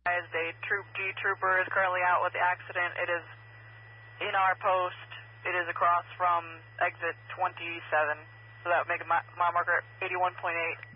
A Troop G trooper is currently out with the accident. It is in our post. It is across from exit 27. So that would make it mile marker 81.8.